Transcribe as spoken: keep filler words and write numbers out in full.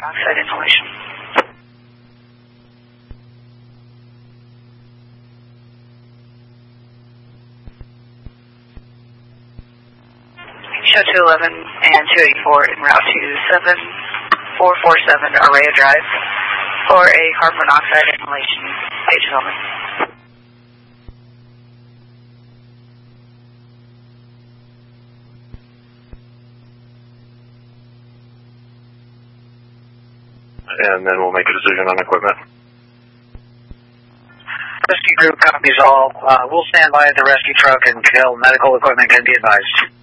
monoxide inhalation. Show two eleven and two eighty-four en route to seven four four seven Araya Drive for a carbon monoxide inhalation page development. And then we'll make a decision on equipment. Rescue group copies all. Uh, we'll stand by at the rescue truck until medical equipment can be advised.